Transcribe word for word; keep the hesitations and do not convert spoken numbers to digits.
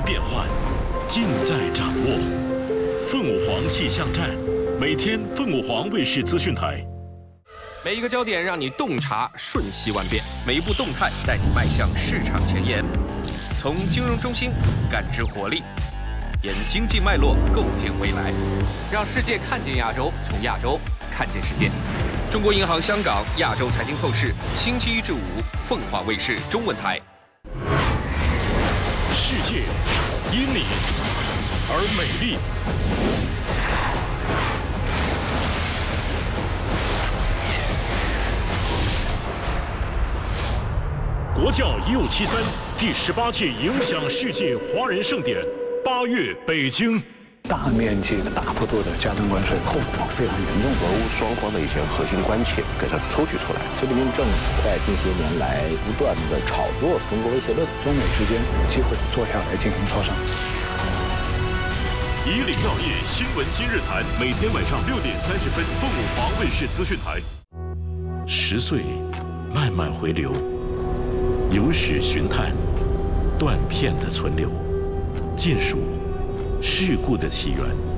变幻，尽在掌握。凤舞凰气象站，每天凤舞凰卫视资讯台。 每一个焦点让你洞察瞬息万变，每一步动态带你迈向市场前沿。从金融中心感知活力，沿经济脉络构建未来，让世界看见亚洲，从亚洲看见世界。中国银行香港亚洲财经透视，星期一至五，凤凰卫视中文台。 世界因你而美丽。国教一五七三第十八届影响世界华人盛典，八月北京。 大面积的、大幅度的加征关税，后果非常严重。 俄乌双方的一些核心关切给它抽取出来。 习近平政府在近些年来不断的炒作中国威胁论， 中美之间有机会坐下来进行磋商。 以岭药业新闻今日谈，每天晚上六点三十分，凤舞凰卫视资讯台。十岁慢慢回流，有史寻探，断片的存留，尽数事故的起源。